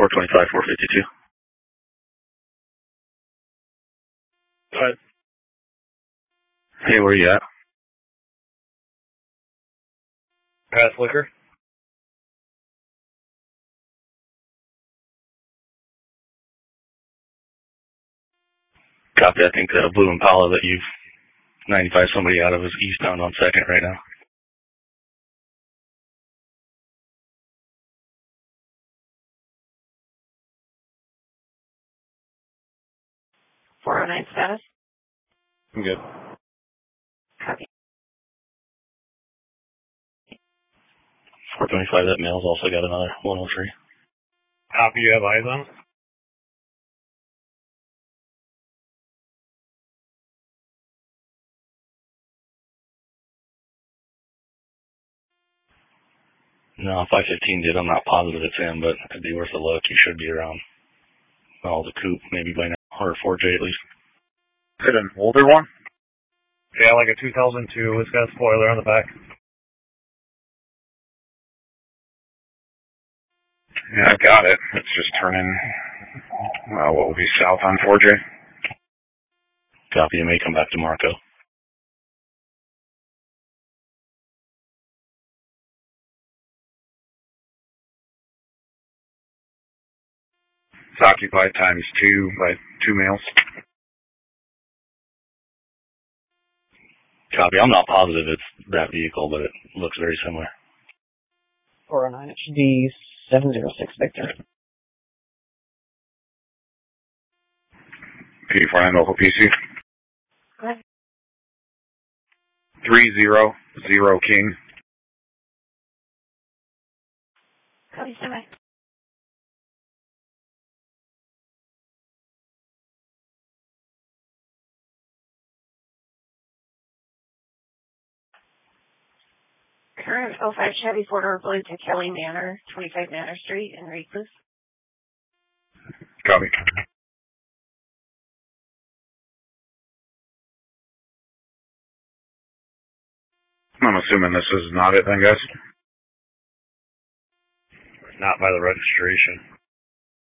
425, 452. Go ahead. Hey, where you at? Pass liquor. Copy. I think the Blue Impala that you've 95 somebody out of is eastbound on 2nd right now. .409 status. I'm good. Copy. 425, that male's also got another 103. Copy, you have eyes on? No, 515 did. I'm not positive it's him, but it'd be worth a look. He should be around, well, the coupe maybe by now, or 4J at least. Is it an older one? Yeah, like a 2002. It's got a spoiler on the back. Yeah, I got it. It's just turning, what will be south on 4J. Copy. You may come back to Marco. It's occupied times 2 by 2 males. Copy. I'm not positive it's that vehicle, but it looks very similar. 409 HD 706 Victor. PD49 local PC. Go ahead. 300 King. Copy, stand by. Current 05 Chevy 4-door blue to Kelly Manor, 25 Manor Street in Recluse. Copy. I'm assuming this is not it then, guys? Not by the registration.